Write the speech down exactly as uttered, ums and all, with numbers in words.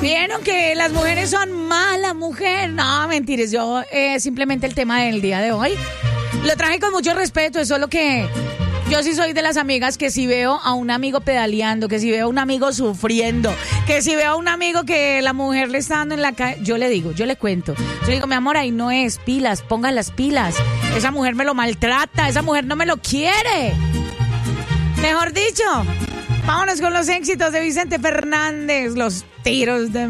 Vieron que las mujeres son mala mujer. No, mentiras, yo eh, simplemente el tema del día de hoy lo traje con mucho respeto, es solo que yo sí soy de las amigas que si veo a un amigo pedaleando, que si veo a un amigo sufriendo, que si veo a un amigo que la mujer le está dando en la calle, yo le digo, yo le cuento. Yo le digo, mi amor, ahí no es, pilas, ponga las pilas. Esa mujer me lo maltrata, esa mujer no me lo quiere. Mejor dicho, vámonos con los éxitos de Vicente Fernández, los tiros de